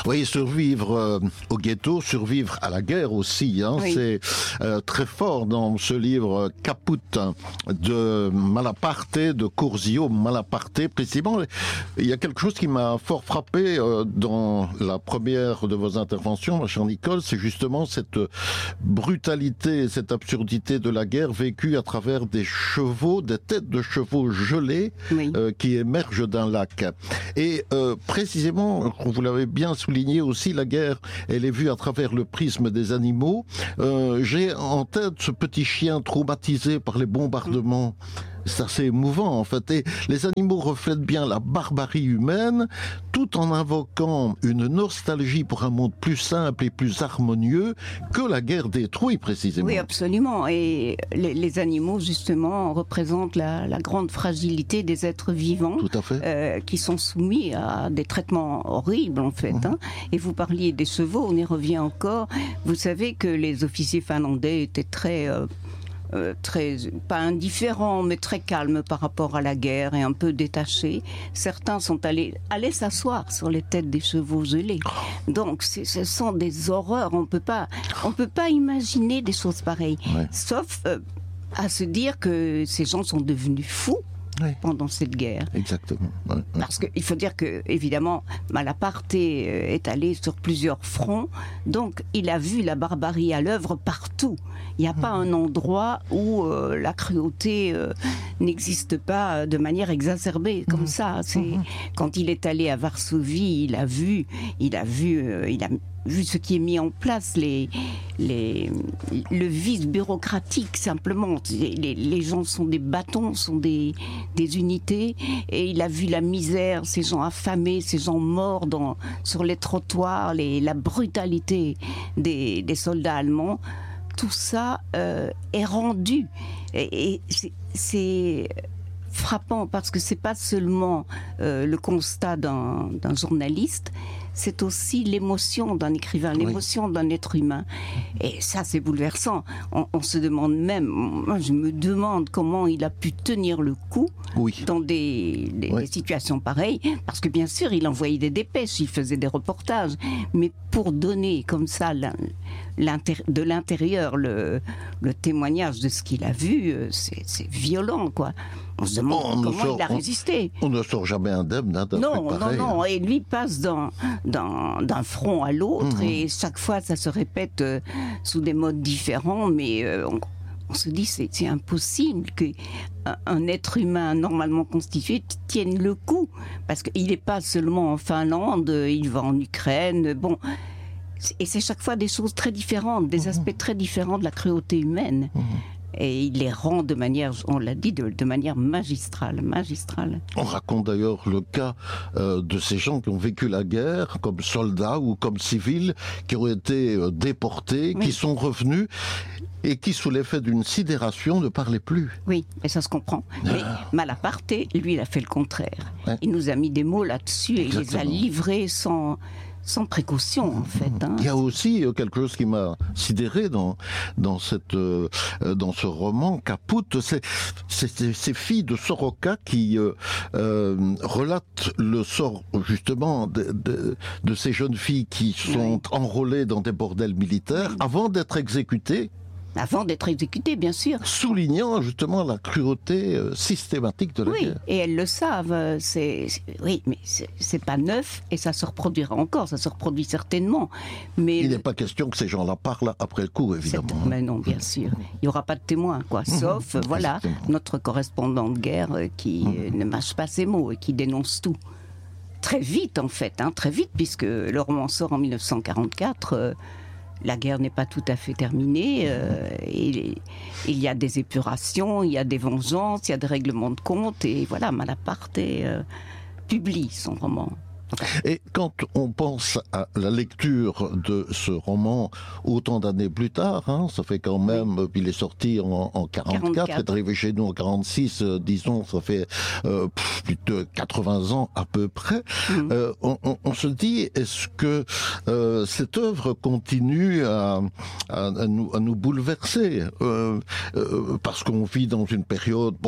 Oui, survivre au ghetto, survivre à la guerre aussi, hein, Oui. c'est très fort dans ce livre Caput de Malaparte, de Curzio Malaparte, précisément. Il y a quelque chose qui m'a fort frappé dans la première de vos interventions, ma chère Nicole, c'est justement cette brutalité, cette absurdité de la guerre vécue à travers des chevaux, des têtes de chevaux gelées Oui. qui émergent d'un lac. Et précisément, vous l'avez bien souligné aussi, la guerre, elle est vue à travers le prisme des animaux. J'ai en tête ce petit chien traumatisé par les bombardements. C'est assez émouvant en fait. Et les animaux reflètent bien la barbarie humaine, tout en invoquant une nostalgie pour un monde plus simple et plus harmonieux que la guerre détruit précisément. Oui, absolument. Et les animaux, justement, représentent la grande fragilité des êtres vivants. Tout à fait. Qui sont soumis à des traitements horribles, en fait. Hein. Et vous parliez des chevaux, on y revient encore. Vous savez que les officiers finlandais étaient très, pas indifférents, mais très calmes par rapport à la guerre et un peu détachés. Certains sont allés s'asseoir sur les têtes des chevaux gelés. Donc, ce sont des horreurs. On peut pas imaginer des choses pareilles. Ouais. Sauf à se dire que ces gens sont devenus fous. Oui. Pendant cette guerre. Exactement. Ouais, ouais. Parce qu'il faut dire que, évidemment, Malaparte est allé sur plusieurs fronts, donc il a vu la barbarie à l'œuvre partout. Il n'y a pas un endroit où la cruauté n'existe pas de manière exacerbée comme ça. Quand il est allé à Varsovie, il a vu ce qui est mis en place, le vice bureaucratique simplement. Les gens sont des bâtons, sont des unités, et il a vu la misère, ces gens affamés, ces gens morts sur les trottoirs, la brutalité des soldats allemands. Tout ça est rendu. Et c'est frappant parce que c'est pas seulement le constat d'un journaliste, c'est aussi l'émotion d'un écrivain, l'émotion d'un être humain. Et ça, c'est bouleversant. On se demande même, moi je me demande comment il a pu tenir le coup dans des situations pareilles, parce que bien sûr, il envoyait des dépêches, il faisait des reportages, mais pour donner comme ça de l'intérieur le témoignage de ce qu'il a vu, c'est violent, quoi. On se demande comment il a résisté. On ne sort jamais indemne d'un truc pareil. Non. Et lui passe d'un front à l'autre, et chaque fois ça se répète sous des modes différents, mais on se dit c'est impossible qu'un être humain normalement constitué tienne le coup, parce qu'il n'est pas seulement en Finlande, il va en Ukraine, bon. Et c'est chaque fois des choses très différentes, des aspects très différents de la cruauté humaine. Et il les rend de manière, on l'a dit, de manière magistrale. On raconte d'ailleurs le cas de ces gens qui ont vécu la guerre comme soldats ou comme civils, qui ont été déportés, qui sont revenus et qui, sous l'effet d'une sidération, ne parlaient plus. Oui, et ça se comprend. Mais Malaparte, lui, il a fait le contraire. Ouais. Il nous a mis des mots là-dessus et il les a livrés sans précaution, en fait. Hein. Il y a aussi quelque chose qui m'a sidéré dans ce roman, Caput, c'est ces filles de Soroka qui relatent le sort, justement, de ces jeunes filles qui sont enrôlées dans des bordels militaires avant d'être exécutées. Avant d'être exécutées, bien sûr. Soulignant justement la cruauté systématique de la guerre. Oui, et elles le savent. Oui, mais c'est pas neuf et ça se reproduira encore, ça se reproduit certainement. Mais il n'est pas question que ces gens-là parlent après le coup, évidemment. Mais non, bien sûr. Il n'y aura pas de témoin, quoi. Sauf, voilà, notre correspondant de guerre qui ne mâche pas ses mots et qui dénonce tout. Très vite, en fait, très vite, puisque le roman sort en 1944. La guerre n'est pas tout à fait terminée, il y a des épurations, il y a des vengeances, il y a des règlements de compte, et voilà, Malaparte publie son roman. Et quand on pense à la lecture de ce roman autant d'années plus tard, ça fait quand même, il est sorti en 44, est arrivé chez nous en 46, disons, ça fait plus de 80 ans à peu près. On se dit, est-ce que cette œuvre continue à nous bouleverser parce qu'on vit dans une période,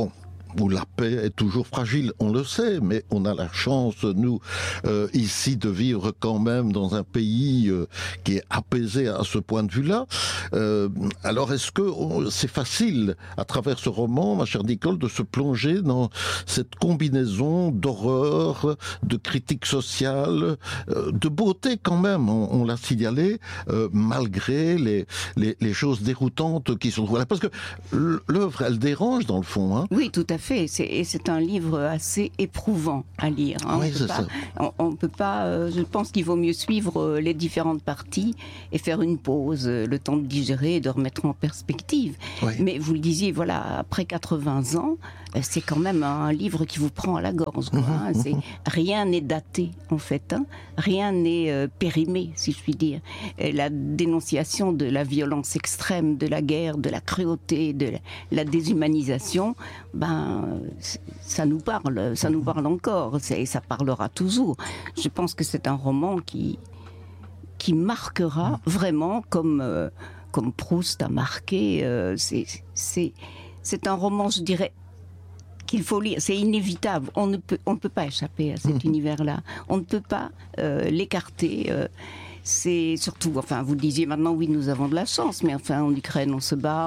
où la paix est toujours fragile, on le sait, mais on a la chance, nous, ici, de vivre quand même dans un pays qui est apaisé à ce point de vue-là. Alors, est-ce que c'est facile, à travers ce roman, ma chère Nicole, de se plonger dans cette combinaison d'horreur, de critique sociale, de beauté quand même, on l'a signalé, malgré les choses déroutantes qui se trouvent là. Parce que l'œuvre, elle dérange dans le fond. Hein. Oui, tout à fait. C'est un livre assez éprouvant à lire. Hein. Oui, c'est ça. On peut pas. Je pense qu'il vaut mieux suivre les différentes parties et faire une pause, le temps de digérer et de remettre en perspective. Oui. Mais vous le disiez, voilà, après 80 ans, c'est quand même un livre qui vous prend à la gorge. Quoi, hein. Rien n'est daté, en fait. Hein. Rien n'est périmé, si je puis dire. Et la dénonciation de la violence extrême, de la guerre, de la cruauté, de la déshumanisation, ça nous parle encore, ça parlera toujours. Je pense que c'est un roman qui marquera vraiment comme Proust a marqué. C'est un roman, je dirais, qu'il faut lire. C'est inévitable. On ne peut pas échapper à cet univers-là. On ne peut pas l'écarter. C'est surtout, enfin, vous disiez maintenant, oui, nous avons de la chance, mais enfin, en Ukraine, on se bat,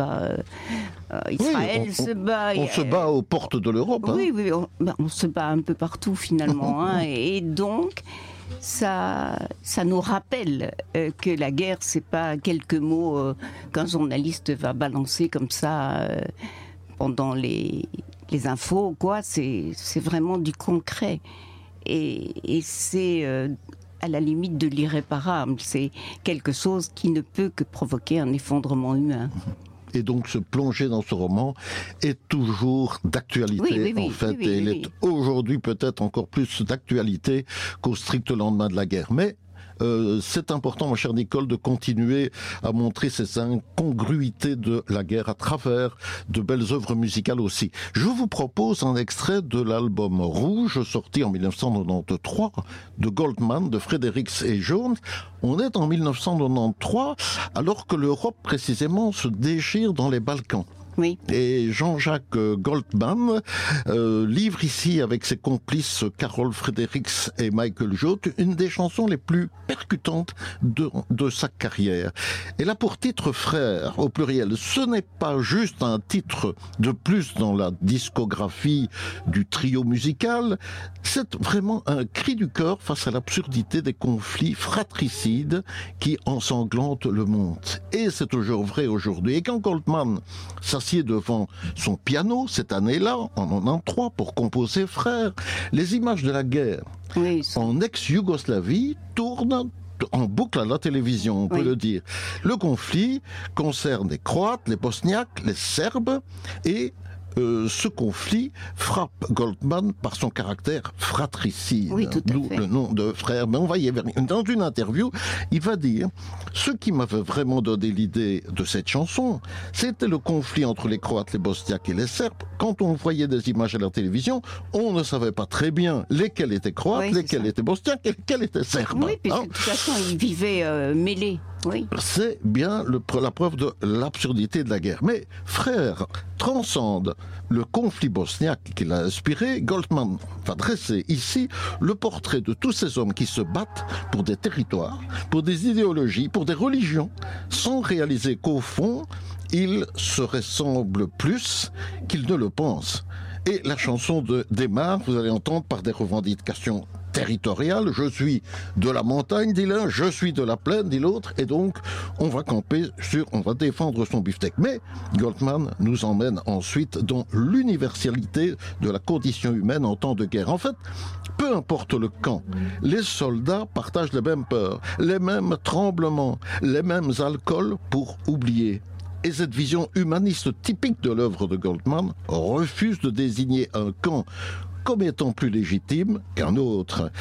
Israël se bat. On se bat aux portes de l'Europe. Hein. Oui, on se bat un peu partout, finalement. Hein, et donc, ça nous rappelle que la guerre, c'est pas quelques mots qu'un journaliste va balancer comme ça pendant les infos, quoi. C'est vraiment du concret. Et c'est à la limite de l'irréparable. C'est quelque chose qui ne peut que provoquer un effondrement humain. Et donc se plonger dans ce roman est toujours d'actualité, en fait. Et il est aujourd'hui peut-être encore plus d'actualité qu'au strict lendemain de la guerre. Mais c'est important, ma chère Nicole, de continuer à montrer ces incongruités de la guerre à travers de belles œuvres musicales aussi. Je vous propose un extrait de l'album Rouge, sorti en 1993, de Goldman, de Fredericks et Jones. On est en 1993, alors que l'Europe, précisément, se déchire dans les Balkans. Oui. Et Jean-Jacques Goldman livre ici avec ses complices Carol Fredericks et Michael Jott une des chansons les plus percutantes de sa carrière. Elle a pour titre Frères au pluriel. Ce n'est pas juste un titre de plus dans la discographie du trio musical, c'est vraiment un cri du cœur face à l'absurdité des conflits fratricides qui ensanglantent le monde. Et c'est toujours vrai aujourd'hui. Et quand Goldman s'assied devant son piano cette année-là, en 1993, pour composer Frères, les images de la guerre en ex-Yougoslavie tournent en boucle à la télévision, on peut le dire. Le conflit concerne les Croates, les Bosniaques, les Serbes, et ce conflit frappe Goldman par son caractère fratricide, d'où le nom de Frères. Mais on va y venir. Dans une interview, il va dire « Ce qui m'avait vraiment donné l'idée de cette chanson, c'était le conflit entre les Croates, les Bosniaques et les Serbes. Quand on voyait des images à la télévision, on ne savait pas très bien lesquels étaient Croates, lesquels étaient Bosniaques et lesquels étaient Serbes. » Oui, puisque de toute façon, ils vivaient mêlés. Oui. C'est bien la preuve de l'absurdité de la guerre. Mais Frères transcende le conflit bosniaque qu'il a inspiré. Goldman va dresser ici le portrait de tous ces hommes qui se battent pour des territoires, pour des idéologies, pour des religions, sans réaliser qu'au fond, ils se ressemblent plus qu'ils ne le pensent. Et la chanson démarre, vous allez entendre, par des revendications territoriales. Je suis de la montagne, dit l'un, je suis de la plaine, dit l'autre, et donc on va camper on va défendre son beefsteak. Mais Goldman nous emmène ensuite dans l'universalité de la condition humaine en temps de guerre. En fait, peu importe le camp, les soldats partagent les mêmes peurs, les mêmes tremblements, les mêmes alcools pour oublier. Et cette vision humaniste typique de l'œuvre de Goldman refuse de désigner un camp comme étant plus légitime qu'un autre.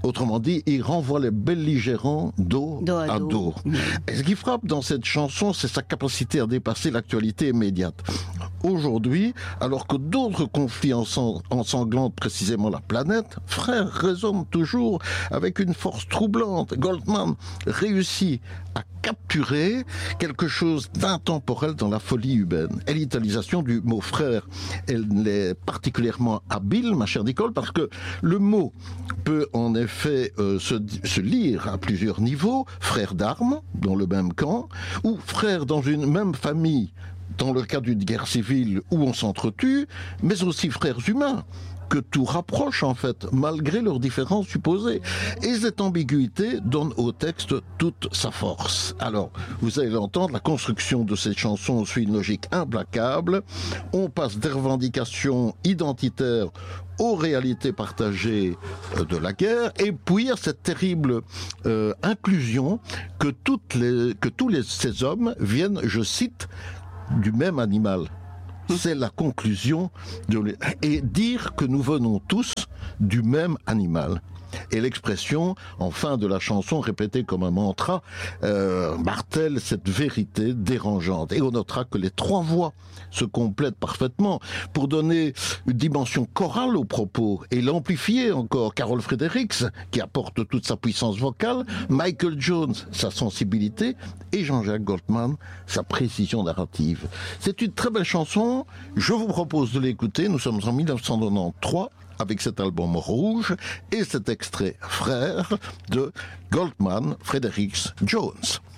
Autrement dit, il renvoie les belligérants dos à dos. Et ce qui frappe dans cette chanson, c'est sa capacité à dépasser l'actualité immédiate. Aujourd'hui, alors que d'autres conflits ensanglantent précisément la planète, Frères résonne toujours avec une force troublante. Goldman réussit à capturer quelque chose d'intemporel dans la folie humaine. Et l'utilisation du mot frère, elle est particulièrement habile, ma chère Nicole, parce que le mot peut en effet se lire à plusieurs niveaux. Frère d'armes, dans le même camp, ou frère dans une même famille, dans le cas d'une guerre civile où on s'entretue, mais aussi frères humains, que tout rapproche en fait, malgré leurs différences supposées. Et cette ambiguïté donne au texte toute sa force. Alors, vous allez l'entendre, la construction de cette chanson suit une logique implacable. On passe des revendications identitaires aux réalités partagées de la guerre, et puis à cette terrible inclusion que ces hommes viennent, je cite, du même animal. C'est la conclusion et dire que nous venons tous du même animal. Et l'expression, en fin de la chanson, répétée comme un mantra, martèle cette vérité dérangeante. Et on notera que les trois voix se complètent parfaitement pour donner une dimension chorale au propos et l'amplifier encore. Carol Fredericks, qui apporte toute sa puissance vocale, Michael Jones, sa sensibilité, et Jean-Jacques Goldman, sa précision narrative. C'est une très belle chanson, je vous propose de l'écouter. Nous sommes en 1993 avec cet album rouge et cet extrait Frères de Goldman, Fredericks, Jones.